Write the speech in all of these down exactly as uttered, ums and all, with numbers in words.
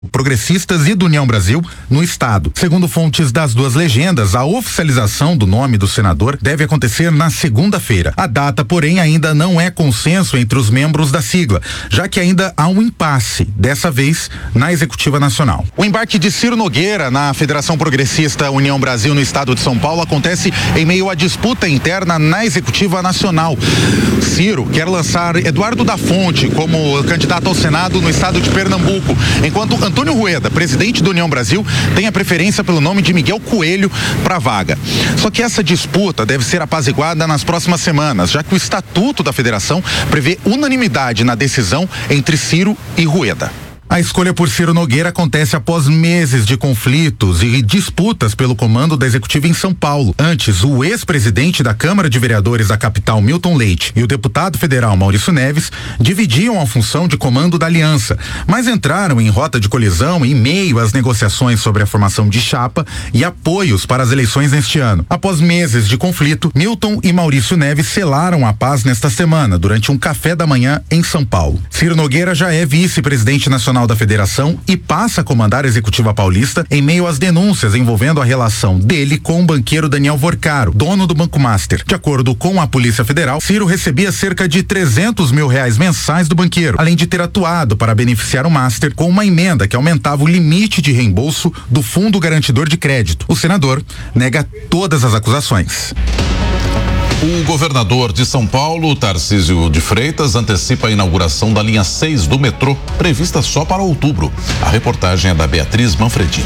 Progressistas e do União Brasil no estado. Segundo fontes das duas legendas, a oficialização do nome do senador deve acontecer na segunda-feira. A data, porém, ainda não é consenso entre os membros da sigla, já que ainda há um impasse, dessa vez na Executiva Nacional. O embarque de Ciro Nogueira na Federação Progressista União Brasil no estado de São Paulo acontece em meio à disputa interna na Executiva Nacional. Ciro quer lançar Eduardo da Fonte como candidato ao Senado no estado de Pernambuco, enquanto Antônio Rueda, presidente do União Brasil, tem a preferência pelo nome de Miguel Coelho para a vaga. Só que essa disputa deve ser apaziguada nas próximas semanas, já que o Estatuto da Federação prevê unanimidade na decisão entre Ciro e Rueda. A escolha por Ciro Nogueira acontece após meses de conflitos e disputas pelo comando da Executiva em São Paulo. Antes, o ex-presidente da Câmara de Vereadores da capital, Milton Leite, e o deputado federal Maurício Neves dividiam a função de comando da aliança, mas entraram em rota de colisão em meio às negociações sobre a formação de chapa e apoios para as eleições neste ano. Após meses de conflito, Milton e Maurício Neves selaram a paz nesta semana, durante um café da manhã em São Paulo. Ciro Nogueira já é vice-presidente nacional da Federação e passa a comandar a Executiva Paulista em meio às denúncias envolvendo a relação dele com o banqueiro Daniel Vorcaro, dono do Banco Master. De acordo com a Polícia Federal, Ciro recebia cerca de trezentos mil reais mensais do banqueiro, além de ter atuado para beneficiar o Master com uma emenda que aumentava o limite de reembolso do Fundo Garantidor de Crédito. O senador nega todas as acusações. O governador de São Paulo, Tarcísio de Freitas, antecipa a inauguração da linha seis do metrô, prevista só para outubro. A reportagem é da Beatriz Manfredini.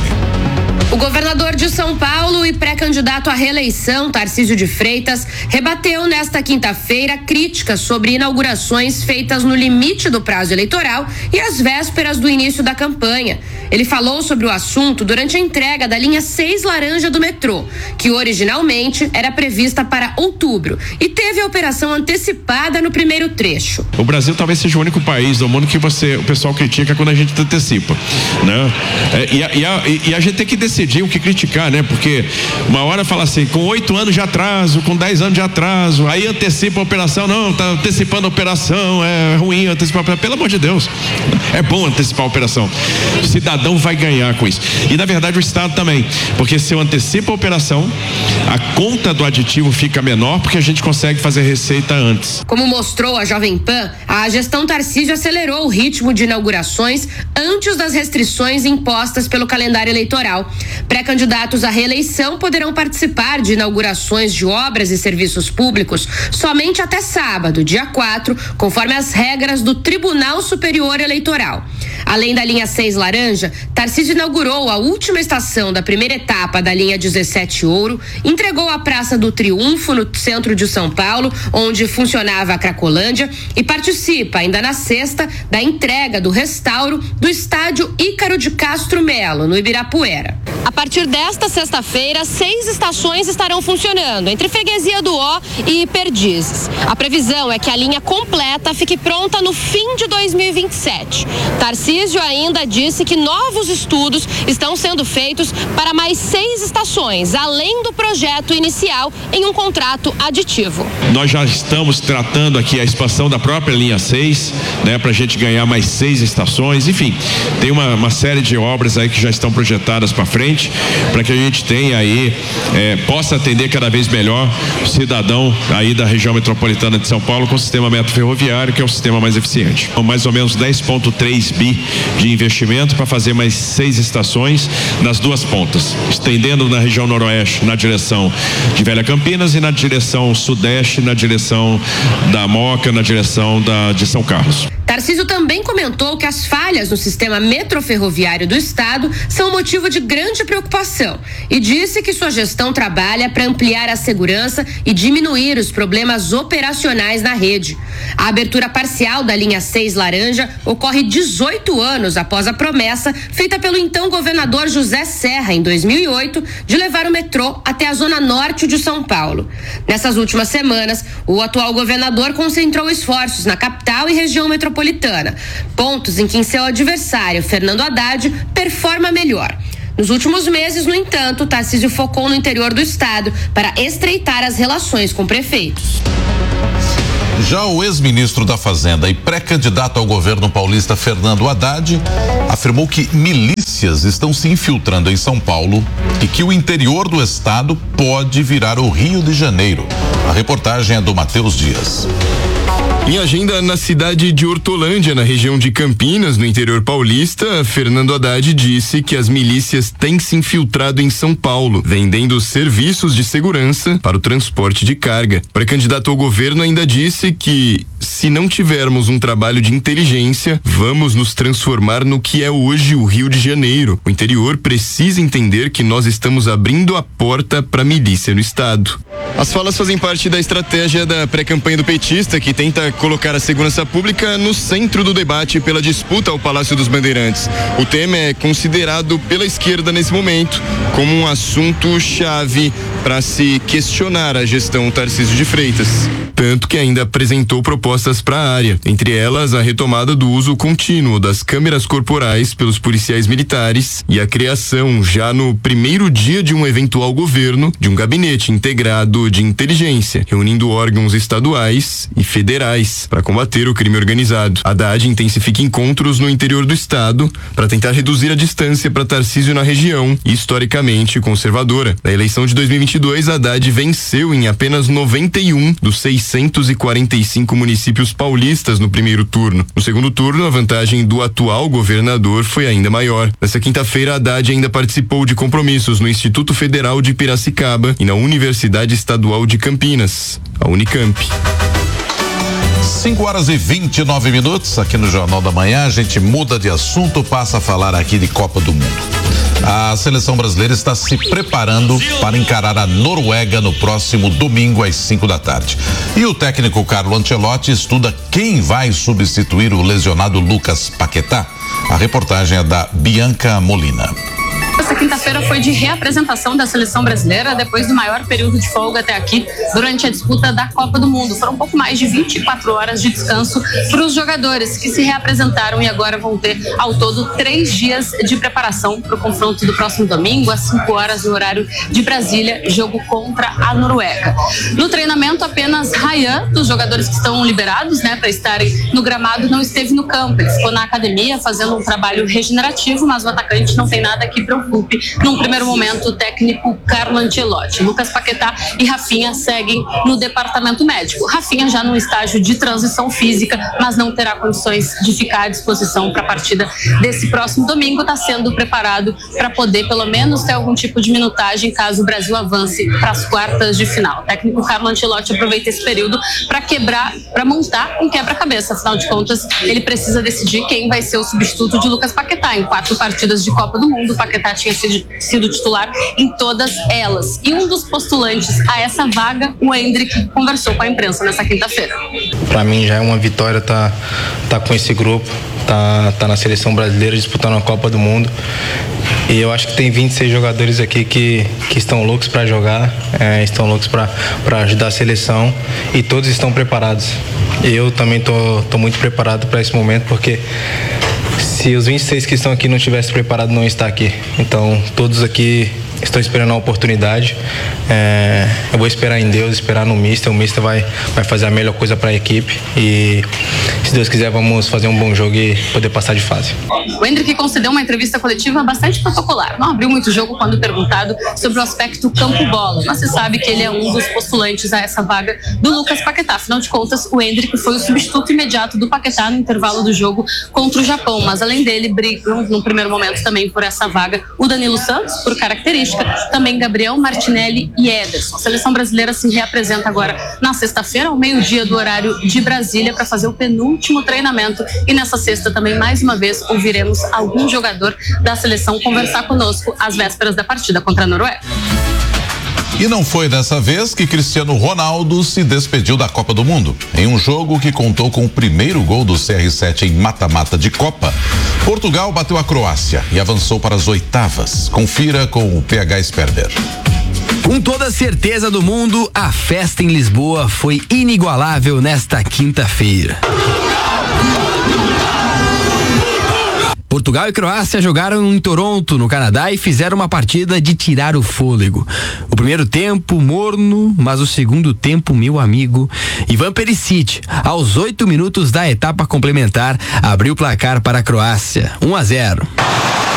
O governador de São Paulo e pré-candidato à reeleição, Tarcísio de Freitas, rebateu nesta quinta-feira críticas sobre inaugurações feitas no limite do prazo eleitoral e às vésperas do início da campanha. Ele falou sobre o assunto durante a entrega da linha seis laranja do metrô, que originalmente era prevista para outubro e teve a operação antecipada no primeiro trecho. O Brasil talvez seja o único país do mundo que você, o pessoal critica quando a gente antecipa, né? É, e, a, e, a, e a gente tem que decidir o que criticar, né? Porque uma hora fala assim, com oito anos de atraso, com dez anos de atraso, aí antecipa a operação, não, tá antecipando a operação, é ruim antecipar a operação. Pelo amor de Deus, é bom antecipar a operação. O cidadão vai ganhar com isso. E na verdade o Estado também, porque se eu antecipo a operação, a conta do aditivo fica menor porque a gente consegue fazer receita antes. Como mostrou a Jovem Pan, a gestão Tarcísio acelerou o ritmo de inaugurações antes das restrições impostas pelo calendário eleitoral. Pré-candidatos à reeleição poderão participar de inaugurações de obras e serviços públicos somente até sábado, dia quatro, conforme as regras do Tribunal Superior Eleitoral. Além da linha seis laranja, Tarcísio inaugurou a última estação da primeira etapa da linha dezessete ouro, entregou a Praça do Triunfo no centro de São Paulo, onde funcionava a Cracolândia, e participa ainda na sexta da entrega do restauro do estádio Ícaro de Castro Melo, no Ibirapuera. A partir desta sexta-feira, seis estações estarão funcionando, entre Freguesia do Ó e Perdizes. A previsão é que a linha completa fique pronta no fim de dois mil e vinte e sete. Tarcísio ainda disse que novos estudos estão sendo feitos para mais seis estações, além do projeto inicial em um contrato aditivo. Nós já estamos tratando aqui a expansão da própria linha seis, né, para a gente ganhar mais seis estações. Enfim, tem uma, uma série de obras aí que já estão projetadas para frente, para que a gente tenha aí, é, possa atender cada vez melhor o cidadão aí da região metropolitana de São Paulo com o sistema metro ferroviário, que é o sistema mais eficiente. Com mais ou menos dez vírgula três bi de investimento para fazer mais seis estações nas duas pontas, estendendo na região noroeste na direção de Velha Campinas e na direção sudeste na direção da Moca, na direção da, de São Carlos. Tarcísio também comentou que as falhas no sistema metroferroviário do estado são motivo de grande preocupação e disse que sua gestão trabalha para ampliar a segurança e diminuir os problemas operacionais na rede. A abertura parcial da linha seis laranja ocorre dezoito anos após a promessa feita pelo então governador José Serra em dois mil e oito de levar o metrô até a zona norte de São Paulo. Nessas últimas semanas, o atual governador concentrou esforços na capital e região metropolitana, pontos em que seu adversário, Fernando Haddad, performa melhor. Nos últimos meses, no entanto, Tarcísio focou no interior do estado para estreitar as relações com prefeitos. Já o ex-ministro da Fazenda e pré-candidato ao governo paulista Fernando Haddad afirmou que milícias estão se infiltrando em São Paulo e que o interior do estado pode virar o Rio de Janeiro. A reportagem é do Matheus Dias. Em agenda na cidade de Hortolândia, na região de Campinas, no interior paulista, Fernando Haddad disse que as milícias têm se infiltrado em São Paulo, vendendo serviços de segurança para o transporte de carga. O pré-candidato ao governo ainda disse que, se não tivermos um trabalho de inteligência, vamos nos transformar no que é hoje o Rio de Janeiro. O interior precisa entender que nós estamos abrindo a porta para a milícia no estado. As falas fazem parte da estratégia da pré-campanha do petista, que tenta colocar a segurança pública no centro do debate pela disputa ao Palácio dos Bandeirantes. O tema é considerado pela esquerda nesse momento como um assunto chave para se questionar a gestão Tarcísio de Freitas. Tanto que ainda apresentou propostas para a área, entre elas a retomada do uso contínuo das câmeras corporais pelos policiais militares e a criação, já no primeiro dia de um eventual governo, de um gabinete integrado de inteligência, reunindo órgãos estaduais e federais para combater o crime organizado. Haddad intensifica encontros no interior do estado para tentar reduzir a distância para Tarcísio na região, historicamente conservadora. Na eleição de dois mil e vinte e dois, Haddad venceu em apenas noventa e um dos seiscentos e quarenta e cinco municípios paulistas no primeiro turno. No segundo turno, a vantagem do atual governador foi ainda maior. Nessa quinta-feira, Haddad ainda participou de compromissos no Instituto Federal de Piracicaba e na Universidade Estadual de Campinas, a Unicamp. cinco horas e vinte e nove minutos aqui no Jornal da Manhã. A gente muda de assunto, passa a falar aqui de Copa do Mundo. A seleção brasileira está se preparando para encarar a Noruega no próximo domingo às cinco da tarde. E o técnico Carlo Ancelotti estuda quem vai substituir o lesionado Lucas Paquetá. A reportagem é da Bianca Molina. Essa quinta-feira foi de reapresentação da seleção brasileira depois do maior período de folga até aqui durante a disputa da Copa do Mundo. Foram um pouco mais de vinte e quatro horas de descanso para os jogadores que se reapresentaram e agora vão ter ao todo três dias de preparação para o confronto do próximo domingo às cinco horas no horário de Brasília, jogo contra a Noruega. No treinamento, apenas Ryan, dos jogadores que estão liberados, né, para estarem no gramado, não esteve no campo. Ele ficou na academia fazendo um trabalho regenerativo, mas o atacante não tem nada que preocupar. Num primeiro momento, o técnico Carlo Ancelotti. Lucas Paquetá e Rafinha seguem no departamento médico. Rafinha já num estágio de transição física, mas não terá condições de ficar à disposição para a partida desse próximo domingo. Está sendo preparado para poder, pelo menos, ter algum tipo de minutagem caso o Brasil avance para as quartas de final. O técnico Carlo Ancelotti aproveita esse período para quebrar, para montar um quebra-cabeça. Afinal de contas, ele precisa decidir quem vai ser o substituto de Lucas Paquetá. Em quatro partidas de Copa do Mundo, o Paquetá tinha sido, sido titular em todas elas. E um dos postulantes a essa vaga, o Endrick, conversou com a imprensa nessa quinta-feira. Para mim já é uma vitória tá, tá com esse grupo, tá, tá na seleção brasileira disputando a Copa do Mundo. E eu acho que tem vinte e seis jogadores aqui que, que estão loucos para jogar, é, estão loucos para ajudar a seleção e todos estão preparados. Eu também tô, tô muito preparado para esse momento, porque se os vinte e seis que estão aqui não tivessem preparado, não estar aqui. Então, todos aqui estão esperando a oportunidade. É, eu vou esperar em Deus, esperar no Mister. O Mister vai, vai fazer a melhor coisa para a equipe. E, se Deus quiser, vamos fazer um bom jogo e poder passar de fase. O Endrick concedeu uma entrevista coletiva bastante protocolar. Não abriu muito jogo quando perguntado sobre o aspecto campo-bola. Mas se sabe que ele é um dos postulantes a essa vaga do Lucas Paquetá. Afinal de contas, o Endrick foi o substituto imediato do Paquetá no intervalo do jogo contra o Japão. Mas, além dele, brigam no primeiro momento também por essa vaga o Danilo Santos, por característica, também Gabriel Martinelli e Ederson. A seleção brasileira se reapresenta agora na sexta-feira, ao meio-dia do horário de Brasília, para fazer o penúltimo treinamento. E nessa sexta também, mais uma vez, ouviremos algum jogador da seleção conversar conosco às vésperas da partida contra a Noruega. E não foi dessa vez que Cristiano Ronaldo se despediu da Copa do Mundo. Em um jogo que contou com o primeiro gol do C R sete em mata-mata de Copa, Portugal bateu a Croácia e avançou para as oitavas. Confira com o P H Sperber. Com toda a certeza do mundo, a festa em Lisboa foi inigualável nesta quinta-feira. Portugal e Croácia jogaram em Toronto, no Canadá, e fizeram uma partida de tirar o fôlego. O primeiro tempo morno, mas o segundo tempo, meu amigo, Ivan Perisic, aos oito minutos da etapa complementar, abriu o placar para a Croácia, um a zero.